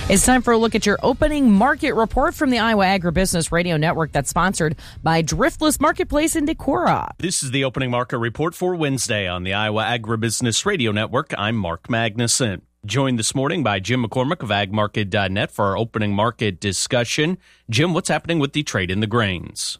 It's time for a look at your opening market report from the Iowa Agribusiness Radio Network that's sponsored by Driftless Marketplace in Decorah. This is the opening market report for Wednesday on the Iowa Agribusiness Radio Network. I'm Mark Magnuson. Joined this morning by Jim McCormick of agmarket.net for our opening market discussion. Jim, what's happening with the trade in the grains?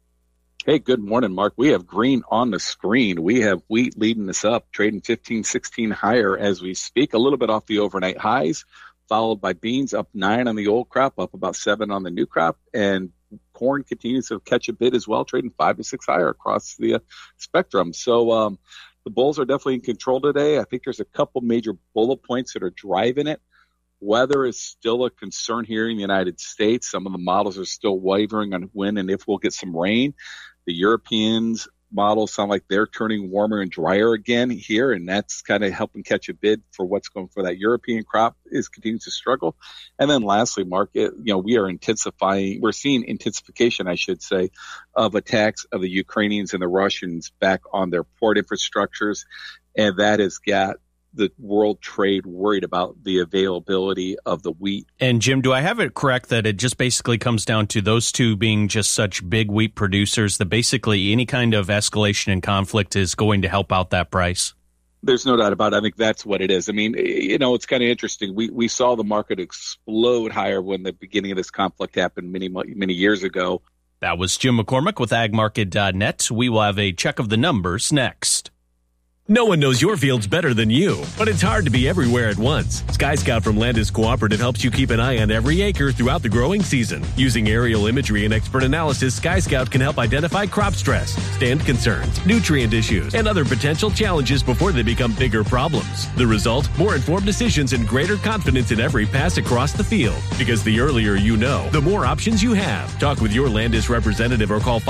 Hey, good morning, Mark. We have green on the screen. We have wheat leading us up, trading 15, 16 higher as we speak, a little bit off the overnight highs, followed by beans up 9 on the old crop, up about 7 on the new crop, and corn continues to catch a bid as well, trading 5 to 6 higher across the spectrum. So the bulls are definitely in control today. I think there's a couple major bullet points that are driving it. Weather is still a concern here in the United States. Some of the models are still wavering on when and if we'll get some rain. The Europeans models sound like they're turning warmer and drier again here, and that's kind of helping catch a bid for what's going for that European crop is continuing to struggle. And then lastly, Mark, we are intensifying. We're seeing intensification, I should say, of attacks of the Ukrainians and the Russians back on their port infrastructures, and that has got the world trade worried about the availability of the wheat. And Jim, do I have it correct that it just basically comes down to those two being just such big wheat producers that basically any kind of escalation in conflict is going to help out that price? There's no doubt about it. I think that's what it is. I mean, it's kind of interesting. We saw the market explode higher when the beginning of this conflict happened many years ago. That was Jim McCormick with agmarket.net. We will have a check of the numbers next. No one knows your fields better than you, but it's hard to be everywhere at once. Sky Scout from Landis Cooperative helps you keep an eye on every acre throughout the growing season. Using aerial imagery and expert analysis, Sky Scout can help identify crop stress, stand concerns, nutrient issues, and other potential challenges before they become bigger problems. The result? More informed decisions and greater confidence in every pass across the field. Because the earlier you know, the more options you have. Talk with your Landis representative or call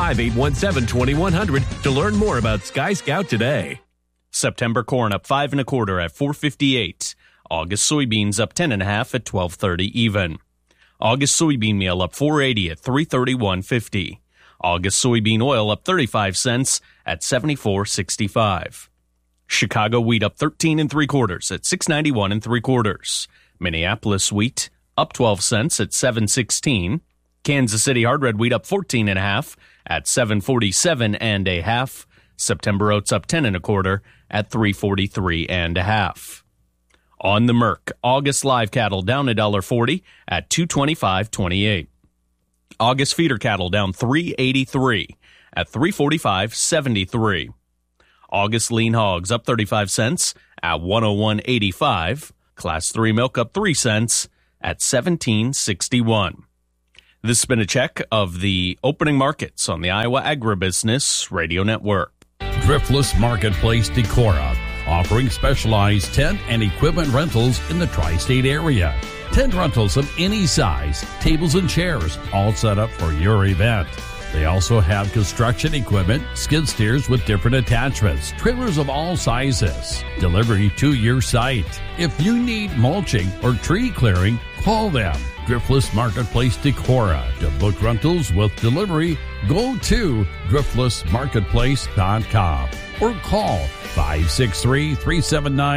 515-817-2100 to learn more about Sky Scout today. September corn up 5 1/4 at $4.58. August soybeans up 10 1/2 at $12.30 even. August soybean meal up $4.80 at $331.50. August soybean oil up 35 cents at $74.65. Chicago wheat up 13 3/4 at $6.91 3/4. Minneapolis wheat up 12 cents at $7.16. Kansas City hard red wheat up 14 1/2 at $7.47 1/2. September oats up 10 1/4 at $3.43 1/2. On the Merc, August live cattle down $1.40 at $225.28. August feeder cattle down $3.83 at $345.73. August lean hogs up 35 cents at $101.85. Class 3 milk up 3 cents at $17.61. This has been a check of the opening markets on the Iowa Agribusiness Radio Network. Driftless Marketplace Decorah, offering specialized tent and equipment rentals in the tri-state area. Tent rentals of any size, tables and chairs, all set up for your event. They also have construction equipment, skid steers with different attachments, trailers of all sizes, delivery to your site. If you need mulching or tree clearing, call them. Driftless Marketplace Decorah. To book rentals with delivery, go to driftlessmarketplace.com or call 563-379